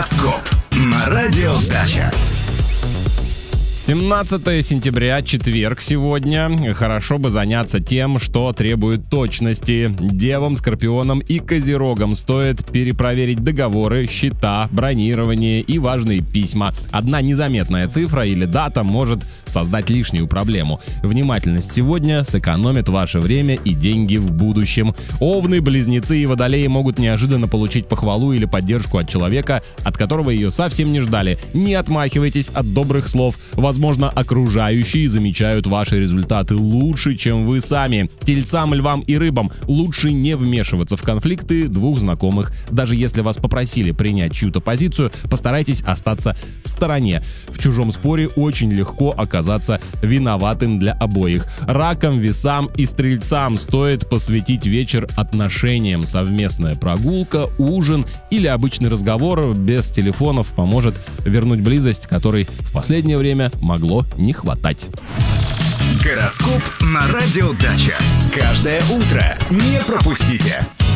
Гороскоп на Радио Дача. 17 сентября, четверг сегодня. Хорошо бы заняться тем, что требует точности. Девам, Скорпионам и Козерогам стоит перепроверить договоры, счета, бронирование и важные письма. Одна незаметная цифра или дата может создать лишнюю проблему. Внимательность сегодня сэкономит ваше время и деньги в будущем. Овны, Близнецы и Водолеи могут неожиданно получить похвалу или поддержку от человека, от которого ее совсем не ждали. Не отмахивайтесь от добрых слов. Возможно, окружающие замечают ваши результаты лучше, чем вы сами. Тельцам, Львам и Рыбам лучше не вмешиваться в конфликты двух знакомых. Даже если вас попросили принять чью-то позицию, постарайтесь остаться в стороне. В чужом споре очень легко оказаться виноватым для обоих. Ракам, Весам и Стрельцам стоит посвятить вечер отношениям. Совместная прогулка, ужин или обычный разговор без телефонов поможет вернуть близость, которой в последнее время могло не хватать. Гороскоп на Радио Дача. Каждое утро не пропустите.